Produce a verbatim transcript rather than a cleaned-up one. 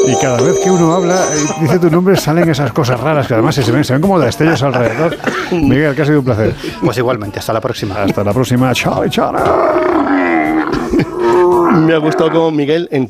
Y cada vez que uno habla, dice tu nombre, salen esas cosas raras que además se ven, se ven como destellos alrededor. Miguel, que ha sido un placer. Pues igualmente, hasta la próxima. Hasta la próxima. Chao, chao. Me ha gustado como Miguel en